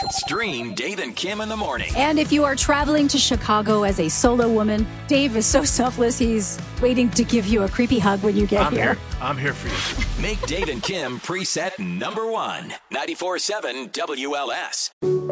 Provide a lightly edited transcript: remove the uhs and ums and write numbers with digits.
Stream Dave and Kim in the morning. And if you are traveling to Chicago as a solo woman, Dave is so selfless, he's waiting to give you a creepy hug when you get here. I'm here for you. Make Dave and Kim preset number 1. 94.7 WLS.